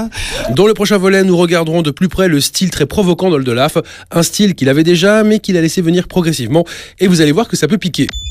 ça. Dans le prochain volet, nous regarderons de plus près le style très provocant d'Oldelaf, un style qu'il avait déjà mais qu'il a laissé venir progressivement et vous allez voir que ça peut piquer.